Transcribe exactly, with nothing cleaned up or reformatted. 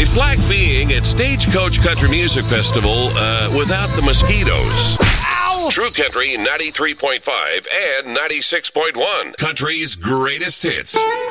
It's like being at Stagecoach Country Music Festival uh, without the mosquitoes. Ow! True Country ninety-three point five and ninety-six point one. Country's greatest hits.